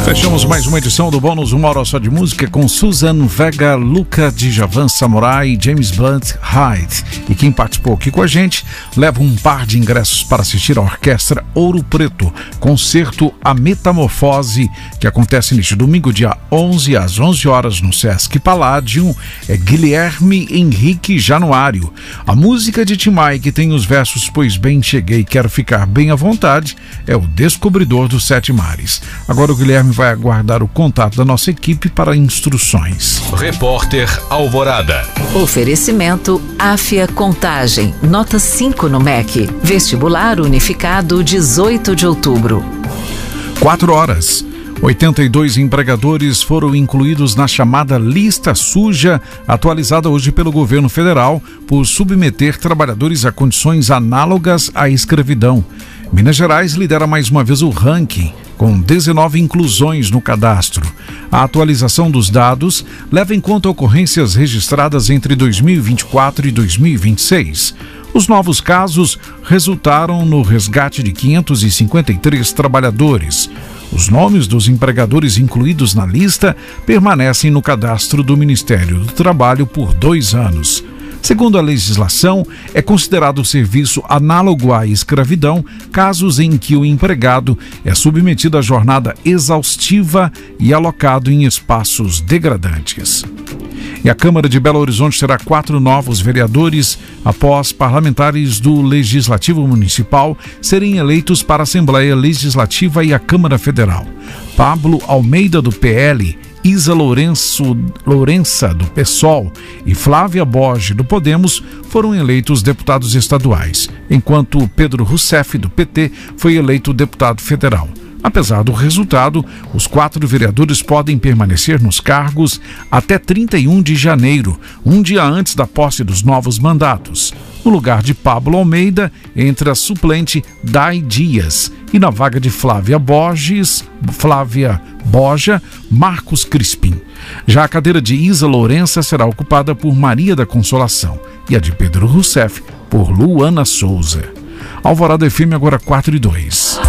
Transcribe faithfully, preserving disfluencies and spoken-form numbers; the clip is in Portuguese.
Fechamos mais uma edição do Bônus Uma Hora Só de Música com Susan Vega, Luca Djavan Samurai, James Blunt, Hyde. E quem participou aqui com a gente leva um par de ingressos para assistir à Orquestra Ouro Preto, concerto A Metamorfose, que acontece neste domingo, dia onze, às onze horas, no Sesc Palladium. É Guilherme Henrique Januário. A música de Tim Maia, que tem os versos Pois Bem Cheguei, Quero Ficar Bem à Vontade, é o Descobridor dos Sete Mares. Agora o Guilherme vai aguardar o contato da nossa equipe para instruções. Repórter Alvorada. Oferecimento Áfia Contagem, nota cinco no M E C. Vestibular Unificado, dezoito de outubro. Quatro horas. oitenta e dois empregadores foram incluídos na chamada lista suja, atualizada hoje pelo governo federal, por submeter trabalhadores a condições análogas à escravidão. Minas Gerais lidera mais uma vez o ranking, com dezenove inclusões no cadastro. A atualização dos dados leva em conta ocorrências registradas entre dois mil e vinte e quatro e dois mil e vinte e seis. Os novos casos resultaram no resgate de quinhentos e cinquenta e três trabalhadores. Os nomes dos empregadores incluídos na lista permanecem no cadastro do Ministério do Trabalho por dois anos. Segundo a legislação, é considerado serviço análogo à escravidão casos em que o empregado é submetido à jornada exaustiva e alocado em espaços degradantes. E a Câmara de Belo Horizonte terá quatro novos vereadores após parlamentares do Legislativo Municipal serem eleitos para a Assembleia Legislativa e a Câmara Federal. Pablo Almeida, do P L, Isa Lourenço, Lourença, do PSOL, e Flávia Borges, do Podemos, foram eleitos deputados estaduais, enquanto Pedro Rousseff, do P T, foi eleito deputado federal. Apesar do resultado, os quatro vereadores podem permanecer nos cargos até trinta e um de janeiro, um dia antes da posse dos novos mandatos. No lugar de Pablo Almeida, entra a suplente Dai Dias, e na vaga de Flávia Borges, Flávia Borja, Marcos Crispim. Já a cadeira de Isa Lourença será ocupada por Maria da Consolação e a de Pedro Rousseff por Luana Souza. Alvorada F M agora quatro e dois.